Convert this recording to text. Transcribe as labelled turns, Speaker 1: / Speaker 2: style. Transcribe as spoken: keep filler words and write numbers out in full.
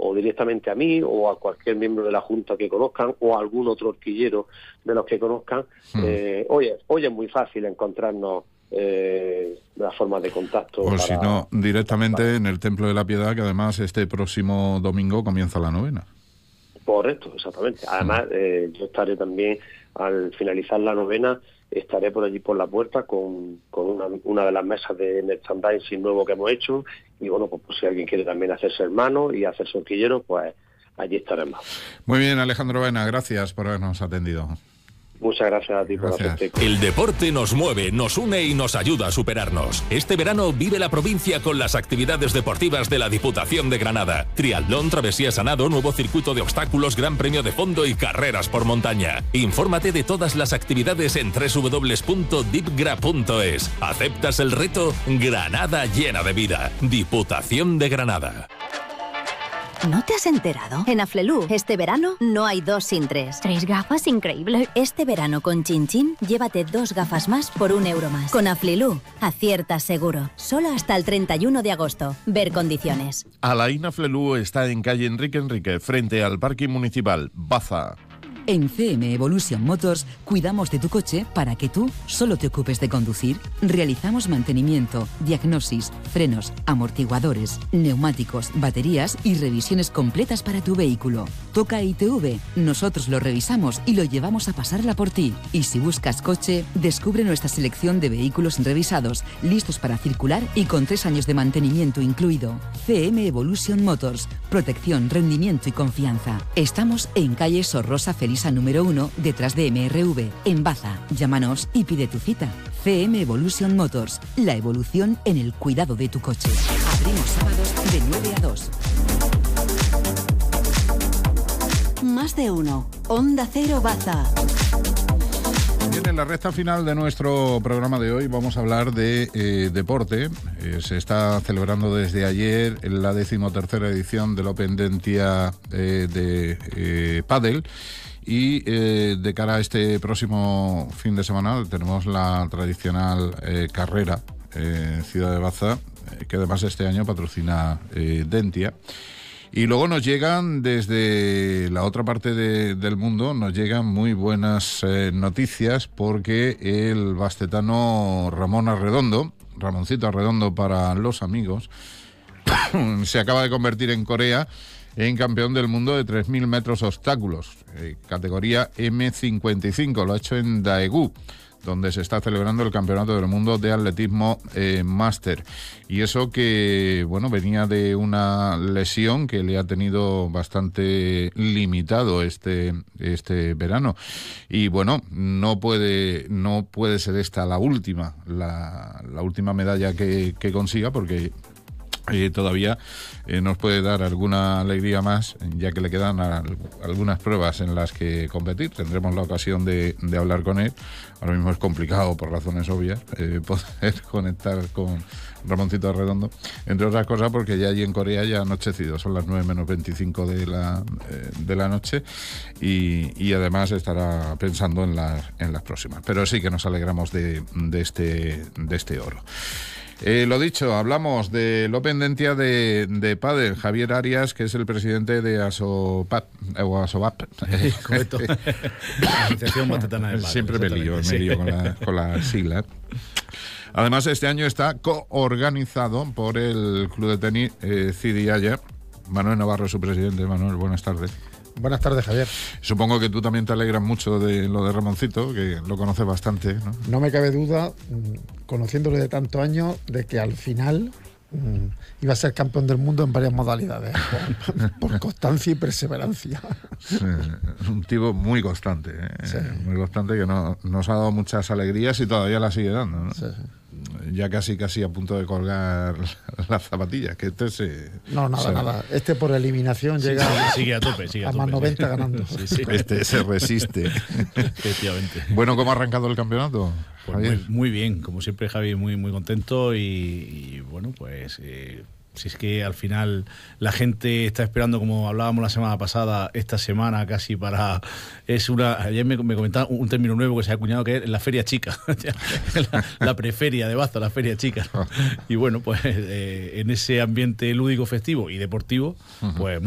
Speaker 1: o directamente a mí o a cualquier miembro de la Junta que conozcan o a algún otro horquillero de los que conozcan, mm. eh, hoy, hoy es muy fácil encontrarnos eh, las formas de contacto.
Speaker 2: O
Speaker 1: para,
Speaker 2: si no, directamente
Speaker 1: para...
Speaker 2: en el Templo de la Piedad, que además este próximo domingo comienza la novena.
Speaker 1: Correcto, exactamente. Además, mm. eh, yo estaré también, al finalizar la novena, estaré por allí por la puerta con, con una, una de las mesas de merchandising nuevo que hemos hecho, y bueno, pues, pues si alguien quiere también hacerse hermano y hacerse horquillero, pues allí estaremos.
Speaker 2: Muy bien, Alejandro Baena, gracias por habernos atendido.
Speaker 1: Muchas gracias a ti por hacerte.
Speaker 3: El deporte nos mueve, nos une y nos ayuda a superarnos. Este verano vive la provincia con las actividades deportivas de la Diputación de Granada. Triatlón, travesía Sanado, nuevo circuito de obstáculos, gran premio de fondo y carreras por montaña. Infórmate de todas las actividades en doble u doble u doble u punto dipgra punto es. ¿Aceptas el reto? Granada llena de vida. Diputación de Granada.
Speaker 4: ¿No te has enterado? En Aflelu, este verano no hay dos sin tres.
Speaker 5: ¿Tres gafas? Increíble.
Speaker 4: Este verano con Chin Chin, llévate dos gafas más por un euro más. Con Aflelu, aciertas seguro. Solo hasta el treinta y uno de agosto. Ver condiciones.
Speaker 6: Alain Aflelu está en calle Enrique Enrique, frente al Parque Municipal, Baza.
Speaker 7: En C M Evolution Motors cuidamos de tu coche para que tú solo te ocupes de conducir. Realizamos mantenimiento, diagnosis, frenos, amortiguadores, neumáticos, baterías y revisiones completas para tu vehículo. Toca I T V, nosotros lo revisamos y lo llevamos a pasarla por ti. Y si buscas coche, descubre nuestra selección de vehículos revisados, listos para circular y con tres años de mantenimiento incluido. C M Evolution Motors, protección, rendimiento y confianza. Estamos en calle Sor Rosa Feliz número uno, detrás de M R V, en Baza. Llámanos y pide tu cita. C M Evolution Motors, la evolución en el cuidado de tu coche. Abrimos sábados de nueve a dos.
Speaker 4: Más de uno. Onda Cero Baza.
Speaker 2: Bien, en la recta final de nuestro programa de hoy vamos a hablar de eh, deporte. Eh, se está celebrando desde ayer la decimotercera edición del Open Dentia eh, de eh, pádel. Y eh, de cara a este próximo fin de semana tenemos la tradicional eh, carrera eh, Ciudad de Baza, eh, que además este año patrocina eh, Dentia. Y luego nos llegan desde la otra parte de, del mundo, nos llegan muy buenas eh, noticias, porque el bastetano Ramón Arredondo, Ramoncito Arredondo para los amigos, se acaba de convertir en Corea en campeón del mundo de tres mil metros obstáculos, eh, categoría eme cincuenta y cinco. Lo ha hecho en Daegu, donde se está celebrando el Campeonato del Mundo de Atletismo eh, Máster. Y eso que, bueno, venía de una lesión que le ha tenido bastante limitado este, este verano. Y bueno, no puede, no puede ser esta la última, la, la última medalla que, que consiga, porque Eh, todavía eh, nos puede dar alguna alegría más, ya que le quedan a, a, algunas pruebas en las que competir. Tendremos la ocasión de, de hablar con él. Ahora mismo es complicado, por razones obvias, eh, poder conectar con Ramoncito Arredondo, entre otras cosas porque ya allí en Corea ya ha anochecido, son las nueve menos veinticinco de la, eh, de la noche, y, y además estará pensando en las, en las próximas. Pero sí que nos alegramos de, de, este, de este oro. Eh, lo dicho, hablamos del Open Dentia de, de pádel. Javier Arias, que es el presidente de ASOPAP, o ASOBAP.
Speaker 8: Correcto. La Asociación Bastetana de Pádel.
Speaker 2: Siempre me lío, me lío con la, con la sigla. Además, este año está coorganizado por el Club de Tenis eh, Cidiaya. Manuel Navarro es su presidente. Manuel, buenas tardes.
Speaker 8: Buenas tardes, Javier.
Speaker 2: Supongo que tú también te alegras mucho de lo de Ramoncito, que lo conoces bastante, ¿no?
Speaker 8: No me cabe duda, conociéndole de tantos años, de que al final mmm, iba a ser campeón del mundo en varias modalidades, por, por constancia y perseverancia.
Speaker 2: Sí, un tipo muy constante, ¿eh? Sí. Muy constante, que no, nos ha dado muchas alegrías y todavía la sigue dando, ¿no? Sí, sí. Ya casi casi a punto de colgar las zapatillas, que este se...
Speaker 8: No, nada,
Speaker 2: se...
Speaker 8: nada. Este por eliminación sí, llega
Speaker 9: sí, a, sigue a tope, sigue a,
Speaker 8: a
Speaker 9: tope,
Speaker 8: más noventa
Speaker 9: sí.
Speaker 8: ganando.
Speaker 2: Sí, sí. Este se resiste.
Speaker 9: Efectivamente.
Speaker 2: Bueno, ¿cómo ha arrancado el campeonato,
Speaker 9: pues muy, muy bien, como siempre, Javi, muy muy contento y, y bueno, pues... Eh, si es que al final la gente está esperando, como hablábamos la semana pasada, esta semana casi para... es una Ayer me, me comentaba un término nuevo que se ha acuñado, que es la feria chica, la, la preferia de Baza, la feria chica, ¿no? Y bueno, pues eh, en ese ambiente lúdico, festivo y deportivo, pues